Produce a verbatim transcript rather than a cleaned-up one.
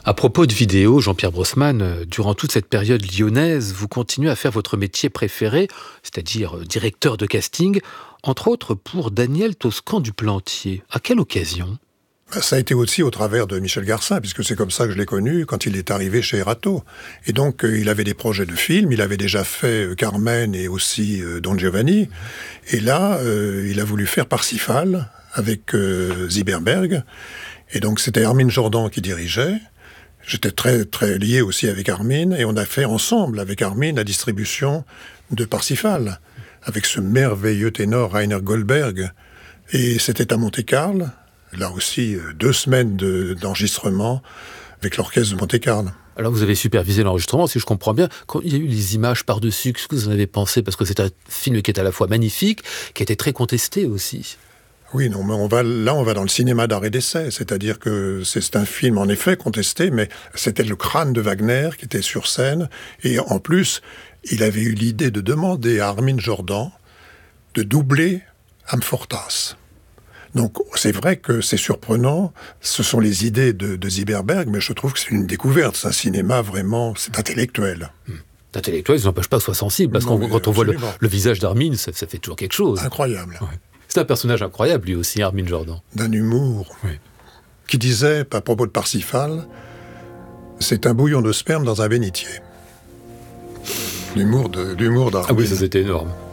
À propos de vidéo, Jean-Pierre Brossman, euh, durant toute cette période lyonnaise, vous continuez à faire votre métier préféré, c'est-à-dire euh, directeur de casting, entre autres pour Daniel Toscan du Plantier. À quelle occasion ? Ça a été aussi au travers de Michel Garcin, puisque c'est comme ça que je l'ai connu quand il est arrivé chez Erato. Et donc, euh, il avait des projets de films, il avait déjà fait euh, Carmen et aussi euh, Don Giovanni. Et là, euh, il a voulu faire Parsifal avec euh, Ziberberg. Et donc, c'était Armin Jordan qui dirigeait. J'étais très, très lié aussi avec Armin, et on a fait ensemble avec Armin la distribution de Parsifal, avec ce merveilleux ténor Rainer Goldberg. Et c'était à Monte-Carlo. Là aussi, deux semaines de, d'enregistrement avec l'orchestre de Monte-Carlo. Alors vous avez supervisé l'enregistrement, si je comprends bien. Quand il y a eu les images par-dessus, qu'est-ce que vous en avez pensé ? Parce que c'est un film qui est à la fois magnifique, qui était très contesté aussi. Oui, non, mais on va, là, on va dans le cinéma d'art et d'essai. C'est-à-dire que c'est un film, en effet, contesté, mais c'était le crâne de Wagner qui était sur scène. Et en plus, il avait eu l'idée de demander à Armin Jordan de doubler Amfortas. Donc, c'est vrai que c'est surprenant. Ce sont les idées de, de Ziberberg, mais je trouve que c'est une découverte. C'est un cinéma vraiment, c'est intellectuel. Hum. Intellectuel, ça n'empêche pas que ce soit sensible, parce que quand on voit le, le visage d'Armin, ça, ça fait toujours quelque chose. Incroyable. Ouais. C'est un personnage incroyable, lui aussi, Armin Jordan. D'un humour. Oui. Qui disait, à propos de Parsifal, c'est un bouillon de sperme dans un bénitier. L'humour de, l'humour d'Armin. Ah oui, ça c'était énorme.